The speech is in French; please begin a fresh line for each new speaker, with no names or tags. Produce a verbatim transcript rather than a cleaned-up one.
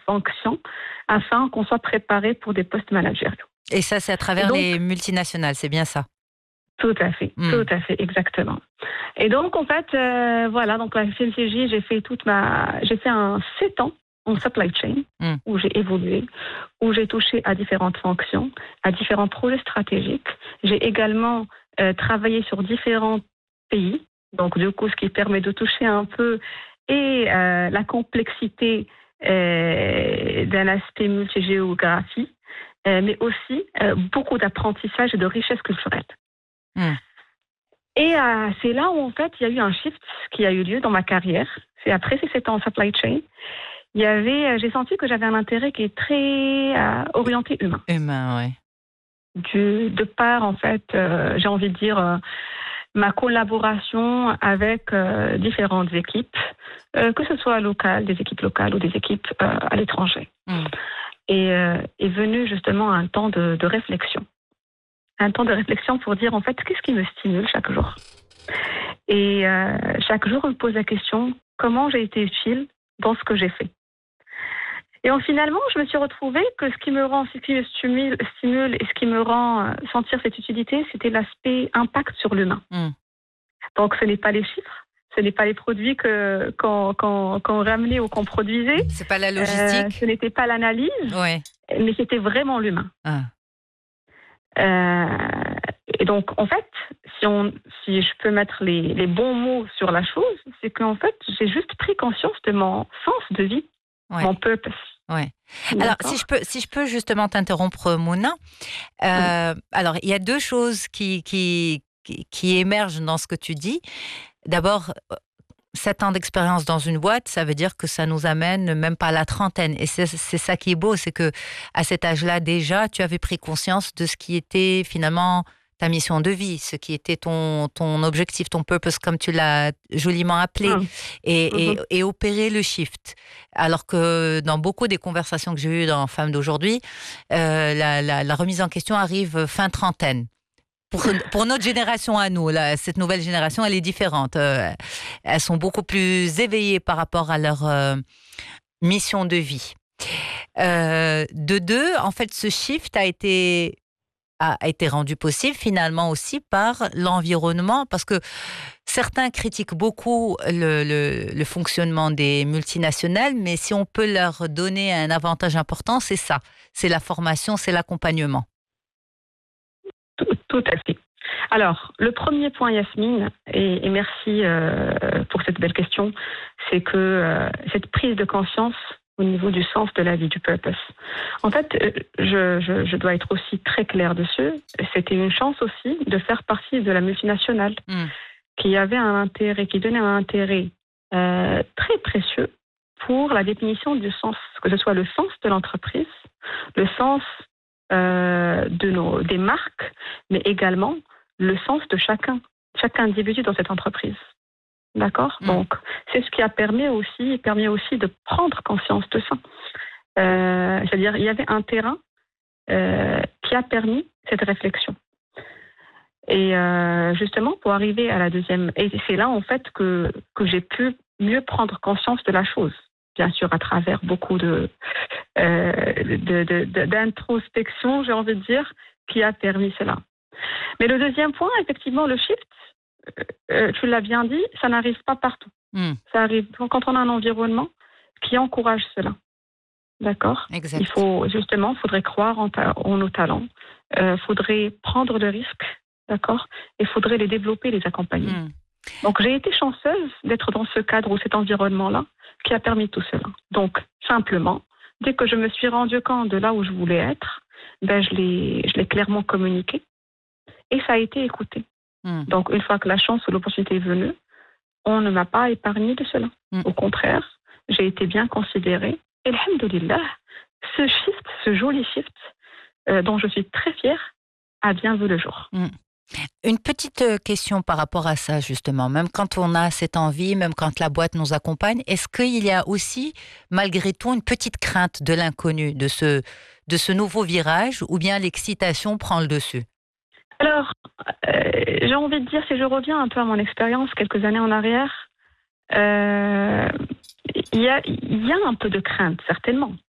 fonctions afin qu'on soit préparé pour des postes managériaux.
Et ça, c'est à travers
donc,
les multinationales, c'est bien ça?
Tout à fait, mmh. tout à fait, exactement. Et donc, en fait, euh, voilà, donc la F M C G, j'ai fait toute ma, j'ai fait un sept ans en supply chain, mmh. où j'ai évolué, où j'ai touché à différentes fonctions, à différents projets stratégiques. J'ai également euh, travaillé sur différents pays, donc du coup, ce qui permet de toucher un peu et euh, la complexité euh, d'un aspect multigéographie, euh, mais aussi euh, beaucoup d'apprentissage et de richesse culturelle. Mmh. Et euh, c'est là où, en fait, il y a eu un shift qui a eu lieu dans ma carrière. C'est après ces sept ans en supply chain. Il y avait, j'ai senti que j'avais un intérêt qui est très euh, orienté humain.
Humain, oui.
Du, de par, en fait, euh, j'ai envie de dire, euh, ma collaboration avec euh, différentes équipes, euh, que ce soit locales, des équipes locales ou des équipes euh, à l'étranger. Mmh. Et euh, est venu justement un temps de, de réflexion. Un temps de réflexion pour dire, en fait, qu'est-ce qui me stimule chaque jour? Et euh, chaque jour, on me pose la question, comment j'ai été utile dans ce que j'ai fait? Et donc, finalement, je me suis retrouvée que ce qui me rend, ce qui me stimule, stimule et ce qui me rend sentir cette utilité, c'était l'aspect impact sur l'humain. Mm. Donc, ce n'est pas les chiffres, ce n'est pas les produits que, qu'on, qu'on, qu'on ramenait ou qu'on produisait.
C'est pas la logistique.
Euh, ce n'était pas l'analyse,
ouais.
mais c'était vraiment l'humain. Ah. Euh, et donc, en fait, si, on, si je peux mettre les, les bons mots sur la chose, c'est qu'en fait, j'ai juste pris conscience de mon sens de vie, ouais. mon purpose.
Ouais. Alors, si je peux, si je peux justement t'interrompre, Mouna. Euh, oui. Alors, il y a deux choses qui, qui, qui, qui émergent dans ce que tu dis. D'abord, sept ans d'expérience dans une boîte, ça veut dire que ça nous amène même pas à la trentaine. Et c'est, c'est ça qui est beau, c'est que à cet âge-là déjà, tu avais pris conscience de ce qui était finalement ta mission de vie, ce qui était ton, ton objectif, ton purpose, comme tu l'as joliment appelé, mmh. et, mm-hmm. et, et opérer le shift. Alors que dans beaucoup des conversations que j'ai eues dans Femmes d'aujourd'hui, euh, la, la, la remise en question arrive fin trentaine. Pour, pour notre génération à nous, là, cette nouvelle génération, elle est différente. Euh, elles sont beaucoup plus éveillées par rapport à leur euh, mission de vie. Euh, de deux, en fait, ce shift a été, a, a été rendu possible finalement aussi par l'environnement, parce que certains critiquent beaucoup le, le, le fonctionnement des multinationales, mais si on peut leur donner un avantage important, c'est ça. C'est la formation, c'est l'accompagnement.
Tout, tout à fait. Alors, le premier point, Yasmine, et, et merci euh, pour cette belle question, c'est que euh, cette prise de conscience au niveau du sens de la vie, du purpose. En fait, je, je, je dois être aussi très claire dessus. C'était une chance aussi de faire partie de la multinationale mmh. qui avait un intérêt, qui donnait un intérêt euh, très précieux pour la définition du sens, que ce soit le sens de l'entreprise, le sens Euh, de nos, des marques, mais également le sens de chacun, chaque individu dans cette entreprise. D'accord ? Mmh. Donc, c'est ce qui a permis aussi, permis aussi de prendre conscience de ça. Euh, c'est-à-dire, il y avait un terrain euh, qui a permis cette réflexion. Et euh, justement, pour arriver à la deuxième, et c'est là en fait que, que j'ai pu mieux prendre conscience de la chose. Bien sûr, à travers beaucoup de, euh, de, de, de, d'introspection, j'ai envie de dire, qui a permis cela. Mais le deuxième point, effectivement, le shift, euh, tu l'as bien dit, ça n'arrive pas partout. Mm. Ça arrive quand on a un environnement qui encourage cela. D'accord ? Exact. Il faut, justement, il faudrait croire en, ta, en nos talents. Il euh, faudrait prendre le risque, d'accord ? Et il faudrait les développer, les accompagner. Mm. Donc, j'ai été chanceuse d'être dans ce cadre ou cet environnement-là qui a permis tout cela. Donc, simplement, dès que je me suis rendu compte de là où je voulais être, ben, je l'ai, je l'ai clairement communiqué et ça a été écouté. Mm. Donc, une fois que la chance ou l'opportunité est venue, on ne m'a pas épargné de cela. Mm. Au contraire, j'ai été bien considérée. Et alhamdoulilah, ce shift, ce joli shift, euh, dont je suis très fière, a bien vu le jour.
Mm. Une petite question par rapport à ça, justement. Même quand on a cette envie, même quand la boîte nous accompagne, est-ce qu'il y a aussi, malgré tout, une petite crainte de l'inconnu, de ce, de ce nouveau virage, ou bien l'excitation prend le dessus ?
Alors, euh, j'ai envie de dire, si je reviens un peu à mon expérience quelques années en arrière, euh, il y a, il y a un peu de crainte, certainement.